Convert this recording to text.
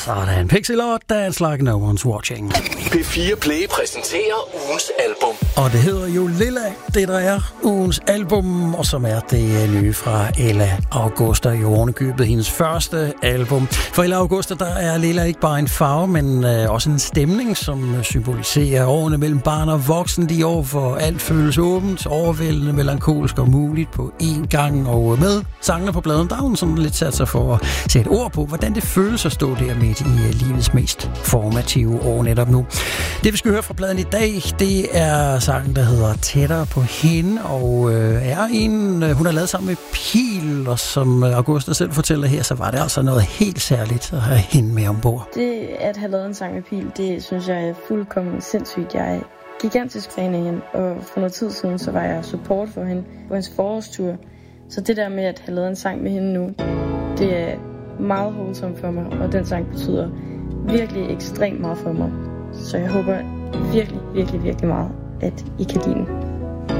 Sådan, Pixelot, Dance Like No One's Watching. P4 Play præsenterer ugens album. Og det hedder jo Lilla, det der er ugens album, og som er det nye fra Ella Augusta i ovenikøbet, hendes første album. For Ella Augusta, der er Lilla ikke bare en farve, men også en stemning, som symboliserer årene mellem barn og voksen. De år, hvor alt føles åbent, overvældende, melankolsk og muligt på én gang. Og med sangene på pladen, der har hun sådan lidt sat sig for at sætte ord på, hvordan det føles at stå der midt i livets mest formative år netop nu. Det vi skal høre fra pladen i dag, det er sangen, der hedder Tættere på hende, og er en, hun har lavet sammen med Pil, og som Augusta selv fortæller her, så var det altså noget helt særligt at have hende med ombord. Det at have lavet en sang med Pil, det synes jeg er fuldkommen sindssygt. Jeg er gigantisk fan af hende, og for noget tid siden, så var jeg support for hende på hendes forårstur. Så det der med at have lavet en sang med hende nu, det er meget wholesome for mig, og den sang betyder virkelig ekstremt meget for mig. Så jeg håber virkelig, virkelig, virkelig meget, at I kan lide den.